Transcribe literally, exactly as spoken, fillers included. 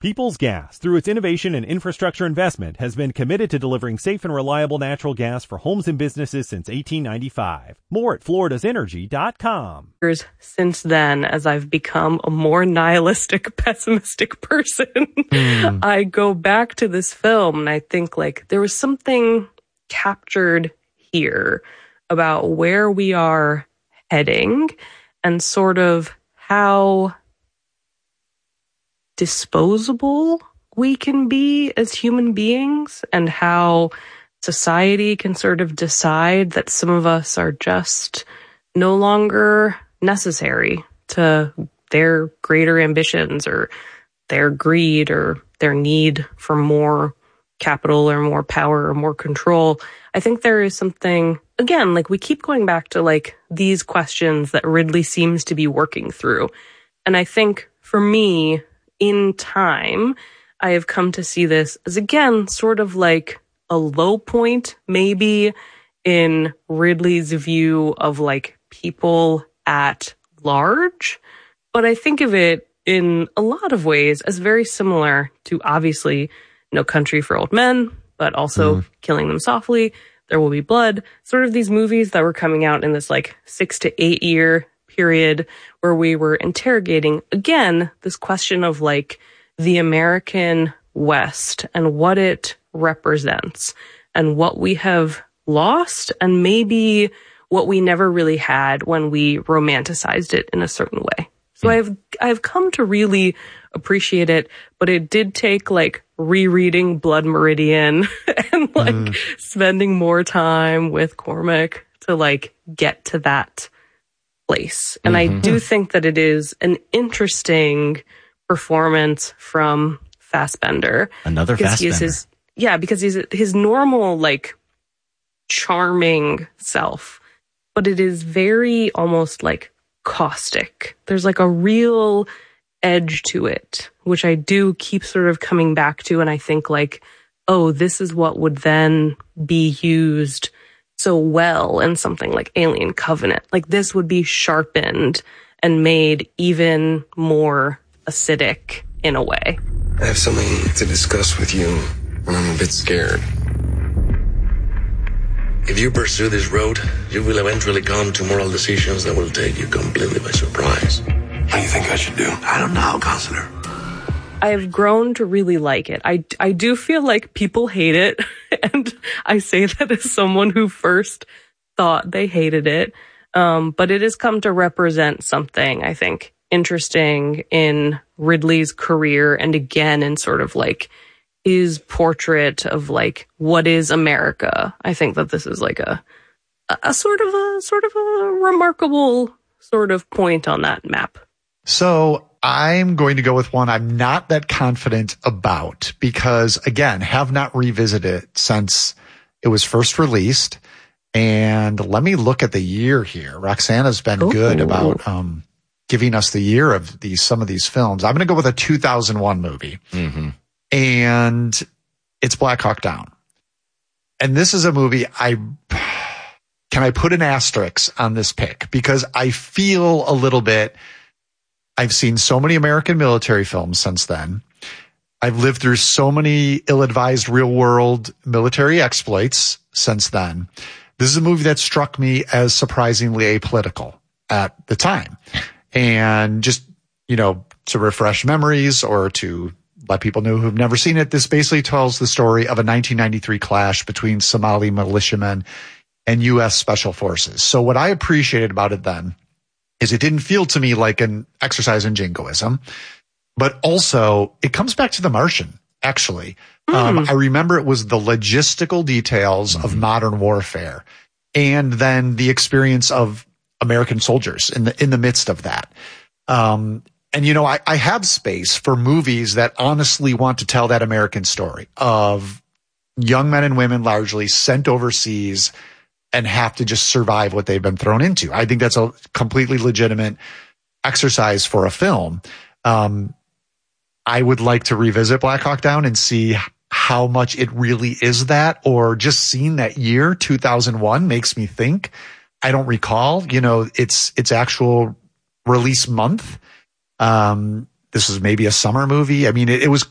Peoples Gas, through its innovation and infrastructure investment, has been committed to delivering safe and reliable natural gas for homes and businesses since eighteen ninety-five. More at floridas energy dot com. Since then, as I've become a more nihilistic, pessimistic person, mm. I go back to this film and I think like there was something captured here about where we are heading and sort of how disposable we can be as human beings and how society can sort of decide that some of us are just no longer necessary to their greater ambitions or their greed or their need for more capital or more power or more control. I think there is something, again, like we keep going back to like these questions that Ridley seems to be working through. And I think for me, in time, I have come to see this as, again, sort of like a low point, maybe, in Ridley's view of like people at large. But I think of it in a lot of ways as very similar to, obviously, No Country for Old Men, but also mm. Killing Them Softly, There Will Be Blood, sort of these movies that were coming out in this like six to eight year period where we were interrogating, again, this question of like the American West and what it represents and what we have lost and maybe what we never really had when we romanticized it in a certain way. So mm. I've, I've come to really appreciate it, but it did take like rereading Blood Meridian and like mm. spending more time with Cormac to like get to that place. And mm-hmm. I do think that it is an interesting performance from Fassbender. Another Fassbender. His, yeah, because he's his normal, like, charming self. But it is very almost, like, caustic. There's, like, a real edge to it, which I do keep sort of coming back to. And I think, like, oh, this is what would then be used so well in something like Alien Covenant. Like this would be sharpened and made even more acidic in a way. I have something to discuss with you, and I'm a bit scared. If you pursue this road, you will eventually come to moral decisions that will take you completely by surprise. What do you think I should do? I don't know, Counselor. I've grown to really like it. I, I do feel like people hate it. And I say that as someone who first thought they hated it. Um, but it has come to represent something, I think, interesting in Ridley's career. And again, in sort of like his portrait of like, what is America? I think that this is like a, a sort of a, sort of a remarkable sort of point on that map. So I'm going to go with one I'm not that confident about because, again, have not revisited it since it was first released. And let me look at the year here. Roxana's been Ooh. good about um, giving us the year of these some of these films. I'm going to go with a two thousand one movie. Mm-hmm. And it's Black Hawk Down. And this is a movie I... Can I put an asterisk on this pick? Because I feel a little bit... I've seen so many American military films since then. I've lived through so many ill-advised real-world military exploits since then. This is a movie that struck me as surprisingly apolitical at the time. And just, you know, to refresh memories or to let people know who've never seen it, this basically tells the story of a nineteen ninety-three clash between Somali militiamen and U S Special Forces. So what I appreciated about it then is it didn't feel to me like an exercise in jingoism, but also it comes back to The Martian, actually. Mm. Um, I remember it was the logistical details mm. of modern warfare and then the experience of American soldiers in the in the midst of that. Um, and, you know, I, I have space for movies that honestly want to tell that American story of young men and women largely sent overseas and have to just survive what they've been thrown into. I think that's a completely legitimate exercise for a film. Um, I would like to revisit Black Hawk Down and see how much it really is that, or just seeing that year, two thousand one, makes me think. I don't recall, you know, its its actual release month. Um, this was maybe a summer movie. I mean, it, it was